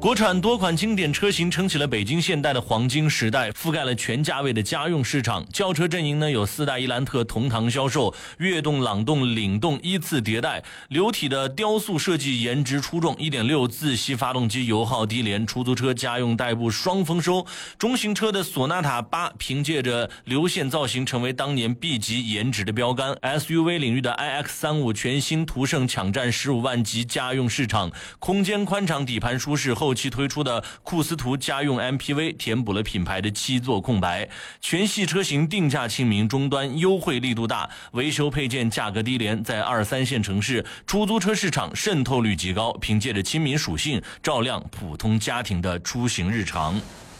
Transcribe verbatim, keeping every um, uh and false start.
国产多款经典车型撑起了北京现代的黄金时代，覆盖了全价位的家用市场。轿车阵营呢有四代伊兰特同堂销售，悦动、朗动、领动依次迭代。流体的雕塑设计颜值出众， 一点六 自吸发动机油耗低廉，出租车家用代步双丰收。中型车的索纳塔八凭借着流线造型成为当年 B 级颜值的标杆。 S U V 领域的 I X 三十五 全新途胜抢占十五万级家用市场，空间宽敞，底盘舒适，后期推出的库斯图家用 M P V 填补了品牌的七座空白。全系车型定价亲民，终端优惠力度大，维修配件价格低廉，在二三线城市出租车市场渗透率极高，凭借着亲民属性照亮普通家庭的出行日常。